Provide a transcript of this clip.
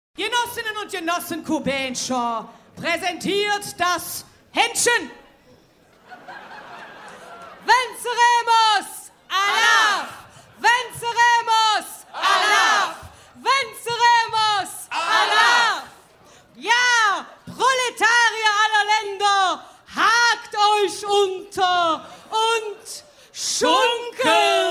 Genossinnen und Genossen Kubenscher präsentiert das Händchen. Venceremos! Allah! Venceremos! Allah! Venceremos! Allah! Ja, Proletarier aller Länder, hakt euch unter und schunkelt!